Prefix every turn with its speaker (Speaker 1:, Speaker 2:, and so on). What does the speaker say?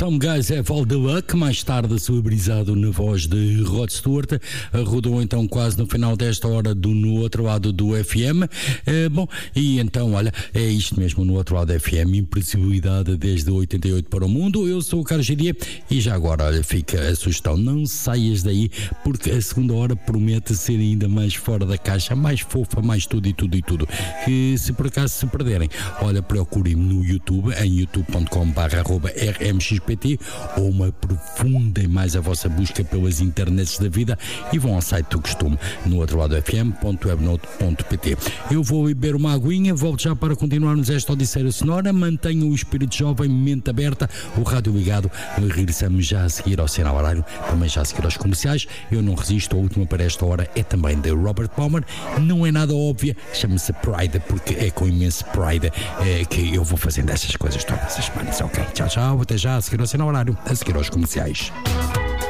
Speaker 1: Some Guys Have All The Luck, mais tarde celebrizado na voz de Rod Stewart, rodou então quase no final desta hora no outro lado do FM. Bom, e então, olha, é isto mesmo no outro lado do FM, impressibilidade desde 88 para o mundo. Eu sou o Carlos Giria e já agora, olha, fica a sugestão, não saias daí, porque a segunda hora promete ser ainda mais fora da caixa, mais fofa, mais tudo e tudo e tudo. Que se por acaso se perderem, olha, procurem-me no YouTube, em youtube.com/rmxpt, ou uma aprofundem mais a vossa busca pelas internets da vida e vão ao site do costume, no outro lado fm.webnote.pt. Eu vou beber uma aguinha, volto já para continuarmos esta odisseia sonora. Mantenham o espírito jovem, mente aberta, o rádio ligado. Regressamos já a seguir ao sinal horário, também já a seguir aos comerciais. Eu não resisto, a última para esta hora é também de Robert Palmer, não é nada óbvia, chama-se Pride, porque é com imenso pride que eu vou fazendo essas coisas todas as semanas. Ok, tchau, tchau, até já, a seguir ao sinal horário, a seguir aos comerciais.